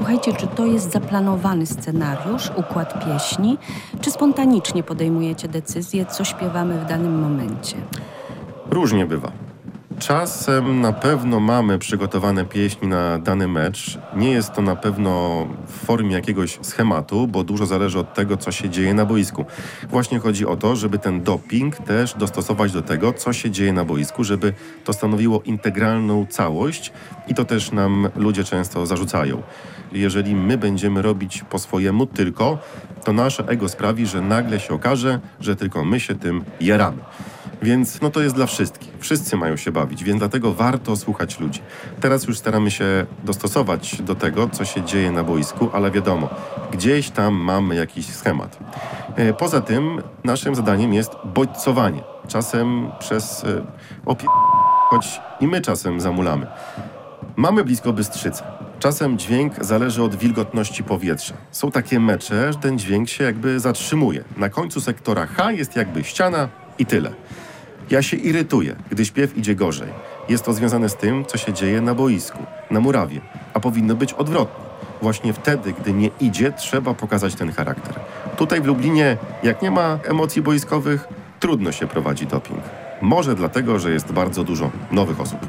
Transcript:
Słuchajcie, czy to jest zaplanowany scenariusz, układ pieśni, czy spontanicznie podejmujecie decyzję, co śpiewamy w danym momencie? Różnie bywa. Czasem na pewno mamy przygotowane pieśni na dany mecz. Nie jest to na pewno w formie jakiegoś schematu, bo dużo zależy od tego, co się dzieje na boisku. Właśnie chodzi o to, żeby ten doping też dostosować do tego, co się dzieje na boisku, żeby to stanowiło integralną całość i to też nam ludzie często zarzucają. Jeżeli my będziemy robić po swojemu tylko, to nasze ego sprawi, że nagle się okaże, że tylko my się tym jaramy. Więc to jest dla wszystkich. Wszyscy mają się bawić, więc dlatego warto słuchać ludzi. Teraz już staramy się dostosować do tego, co się dzieje na boisku, ale wiadomo, gdzieś tam mamy jakiś schemat. Poza tym naszym zadaniem jest bodźcowanie. Czasem przez choć i my czasem zamulamy. Mamy blisko Bystrzycę. Czasem dźwięk zależy od wilgotności powietrza. Są takie mecze, że ten dźwięk się jakby zatrzymuje. Na końcu sektora H jest jakby ściana i tyle. Ja się irytuję, gdy śpiew idzie gorzej. Jest to związane z tym, co się dzieje na boisku, na murawie, a powinno być odwrotnie. Właśnie wtedy, gdy nie idzie, trzeba pokazać ten charakter. Tutaj w Lublinie, jak nie ma emocji boiskowych, trudno się prowadzi doping. Może dlatego, że jest bardzo dużo nowych osób.